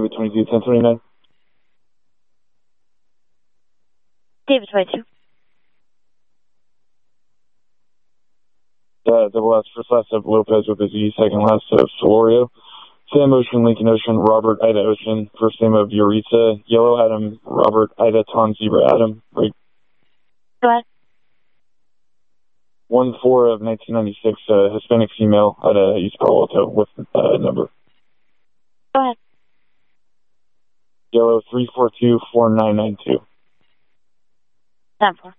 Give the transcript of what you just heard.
David 22, 1029. David 22. Double S, first last of Lopez with a Z, second last of Solorio. Sam Ocean, Lincoln Ocean, Robert, Ida Ocean, first name of Eureka, Yellow Adam, Robert, Ida, Tom, Zebra, Adam, right? Go ahead. 1-4 of 1996, Hispanic female out of East Palo Alto with number. Go ahead. Yellow 3424992. 10-4.